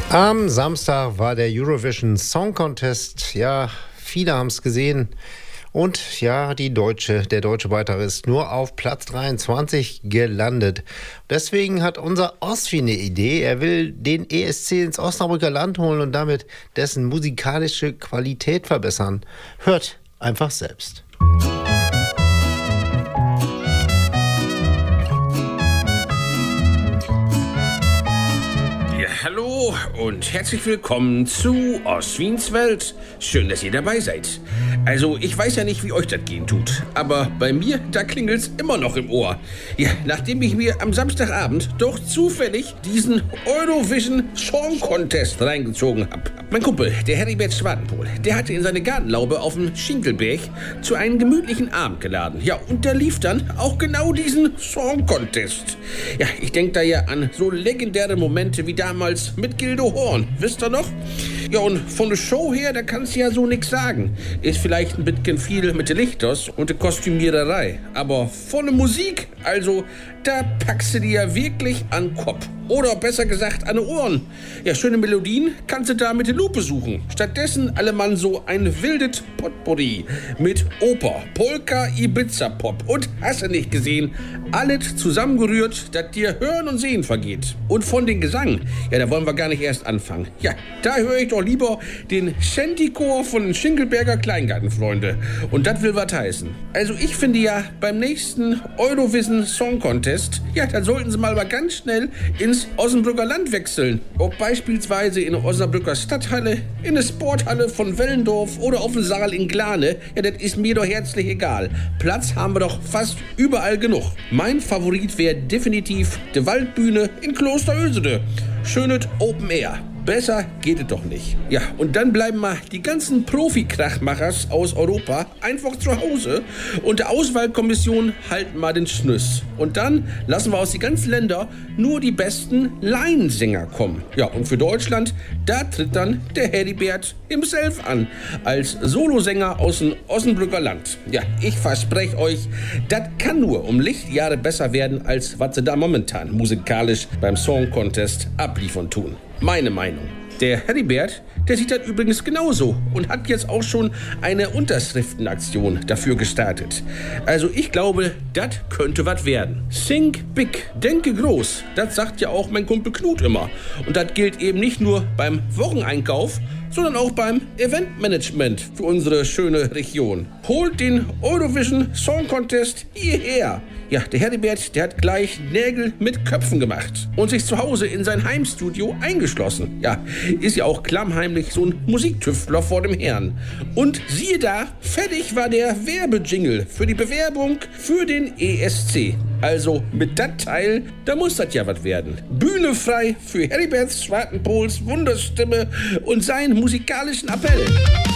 Am Samstag war der Eurovision Song Contest. Ja, viele haben es gesehen. Und ja, der deutsche Beitrag ist nur auf Platz 23 gelandet. Deswegen hat unser Ostfi eine Idee. Er will den ESC ins Osnabrücker Land holen und damit dessen musikalische Qualität verbessern. Hört einfach selbst. Hallo und herzlich willkommen zu Ostwiens Welt. Schön, dass ihr dabei seid. Also, ich weiß ja nicht, wie euch das gehen tut, aber bei mir, da klingelt's immer noch im Ohr. Ja, nachdem ich mir am Samstagabend doch zufällig diesen Eurovision Song Contest reingezogen habe. Mein Kumpel, der Heribert Schwadenpohl, der hatte in seine Gartenlaube auf dem Schinkelberg zu einem gemütlichen Abend geladen. Ja, und da lief dann auch genau diesen Song Contest. Ja, ich denke da ja an so legendäre Momente wie damals mit Gildo Horn, wisst ihr noch? Ja, und von der Show her, da kannst du ja so nix sagen. Ist vielleicht ein bisschen viel mit den Lichters und der Kostümiererei. Aber von der Musik, also, da packst du dir ja wirklich an den Kopf. Oder besser gesagt an die Ohren. Ja, schöne Melodien kannst du da mit der Lupe suchen. Stattdessen allemann so ein wildes Potpourri mit Oper, Polka, Ibiza-Pop und hast du nicht gesehen, alles zusammengerührt, dass dir Hören und Sehen vergeht. Und von den Gesang, ja, da wollen wir gar nicht erst anfangen. Ja, da höre ich doch lieber den Shanty-Chor von den Schinkelberger Kleingartenfreunde. Und das will was heißen. Also ich finde ja, beim nächsten Eurovision Song Contest, ja, da sollten sie mal ganz schnell ins Osnabrücker Land wechseln. Ob beispielsweise in der Osnabrücker Stadthalle, in der Sporthalle von Wellendorf oder auf dem Saal in Glane, ja, das ist mir doch herzlich egal. Platz haben wir doch fast überall genug. Mein Favorit wäre definitiv die Waldbühne in Kloster Ösede. Schönes Open Air. Besser geht es doch nicht. Ja, und dann bleiben mal die ganzen Profi-Krachmachers aus Europa einfach zu Hause und der Auswahlkommission halten mal den Schnüss. Und dann lassen wir aus den ganzen Ländern nur die besten Laiensänger kommen. Ja, und für Deutschland, da tritt dann der Heribert himself an, als Solosänger aus dem Osnabrücker Land. Ja, ich verspreche euch, das kann nur um Lichtjahre besser werden, als was sie da momentan musikalisch beim Song Contest abliefern tun. Meine Meinung. Der Heribert, der sieht das übrigens genauso und hat jetzt auch schon eine Unterschriftenaktion dafür gestartet. Also ich glaube, das könnte was werden. Think big, denke groß. Das sagt ja auch mein Kumpel Knut immer. Und das gilt eben nicht nur beim Wocheneinkauf, sondern auch beim Eventmanagement für unsere schöne Region. Holt den Eurovision Song Contest hierher. Ja, der Heribert, der hat gleich Nägel mit Köpfen gemacht und sich zu Hause in sein Heimstudio eingeschlossen. Ja, ist ja auch klammheimlich so ein Musiktüftler vor dem Herrn. Und siehe da, fertig war der Werbejingle für die Bewerbung für den ESC. Also mit dat Teil, da muss das ja was werden. Bühne frei für Heribert Schwadenpohls Wunderstimme und seinen musikalischen Appell.